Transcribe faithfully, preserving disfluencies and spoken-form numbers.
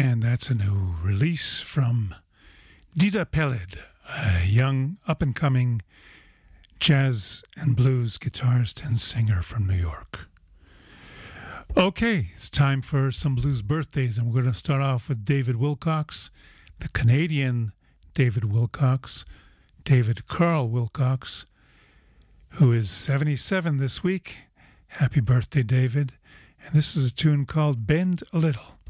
And that's a new release from Dida Peled, a young up-and-coming jazz and blues guitarist and singer from New York. Okay, it's time for some blues birthdays, and we're going to start off with David Wilcox, the Canadian David Wilcox, David Carl Wilcox, who is seventy-seven this week. Happy birthday, David. And this is a tune called Bend a Little.